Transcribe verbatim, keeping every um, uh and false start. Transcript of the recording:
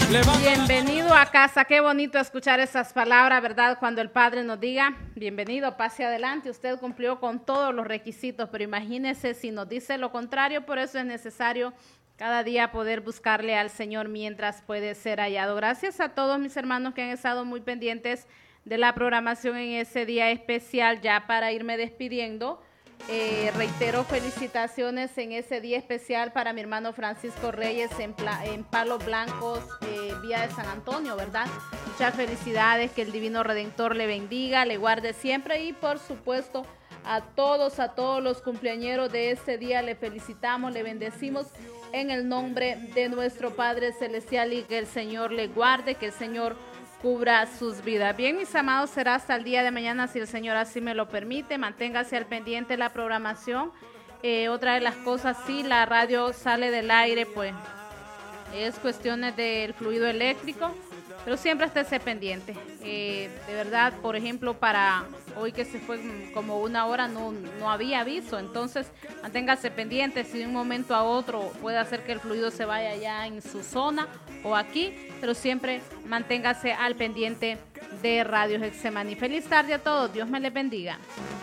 Bienvenido a casa, qué bonito escuchar esas palabras, ¿verdad? Cuando el Padre nos diga, bienvenido, pase adelante, usted cumplió con todos los requisitos, pero imagínese si nos dice lo contrario, por eso es necesario cada día poder buscarle al Señor mientras puede ser hallado. Gracias a todos mis hermanos que han estado muy pendientes de la programación en ese día especial. Ya para irme despidiendo, eh, reitero felicitaciones en ese día especial para mi hermano Francisco Reyes en, en Palos Blancos, eh, vía de San Antonio, ¿verdad? Muchas felicidades, que el Divino Redentor le bendiga, le guarde siempre, y por supuesto a todos, a todos los cumpleañeros de este día le felicitamos, le bendecimos en el nombre de nuestro Padre Celestial, y que el Señor le guarde, que el Señor cubra sus vidas. Bien, mis amados, será hasta el día de mañana, si el Señor así me lo permite. Manténgase al pendiente de la programación. Eh, otra de las cosas, si la radio sale del aire, pues es cuestiones del fluido eléctrico, pero siempre estése pendiente. Eh, de verdad, por ejemplo, para hoy que se fue como una hora, no, no había aviso, entonces manténgase pendiente. Si de un momento a otro puede hacer que el fluido se vaya ya en su zona o aquí, pero siempre manténgase al pendiente de Radio Getsemaní. Feliz tarde a todos, Dios me les bendiga.